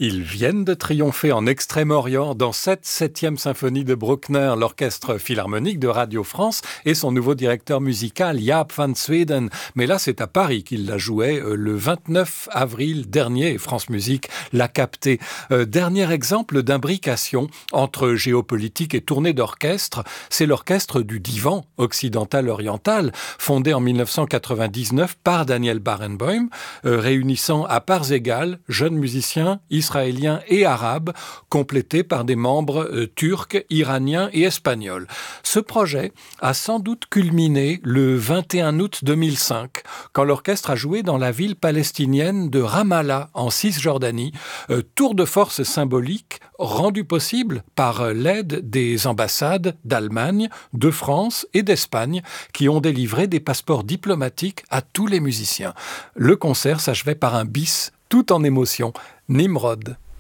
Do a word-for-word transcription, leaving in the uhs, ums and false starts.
Ils viennent de triompher en Extrême-Orient dans cette septième symphonie de Bruckner, l'orchestre philharmonique de Radio France et son nouveau directeur musical, Jaap van Zweden. Mais là, c'est à Paris qu'il la jouait le vingt-neuf avril dernier et France Musique l'a capté. Euh, dernier exemple d'imbrication entre géopolitique et tournée d'orchestre, c'est l'orchestre du Divan occidental-oriental, fondé en dix-neuf cent quatre-vingt-dix-neuf par Daniel Barenboim, euh, réunissant à parts égales jeunes musiciens israéliens et arabes, complétés par des membres euh, turcs, iraniens et espagnols. Ce projet a sans doute culminé le vingt et un août deux mille cinq, quand l'orchestre a joué dans la ville palestinienne de Ramallah, en Cisjordanie, euh, tour de force symbolique rendu possible par euh, l'aide des ambassades d'Allemagne, de France et d'Espagne, qui ont délivré des passeports diplomatiques à tous les musiciens. Le concert s'achevait par un bis tout en émotion. Nimrod.